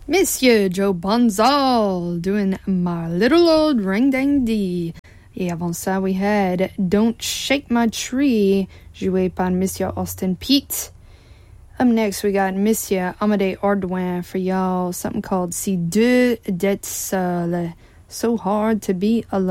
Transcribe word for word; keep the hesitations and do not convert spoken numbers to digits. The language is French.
Monsieur Joe Bonzal doing My Little Old Ring Dang Dee. Et avant ça, we had Don't Shake My Tree, joué par Monsieur Austin Peat. Up next, we got Monsieur Amédée Ardouin for y'all, something called Si deux d'être seul. So hard to be alone.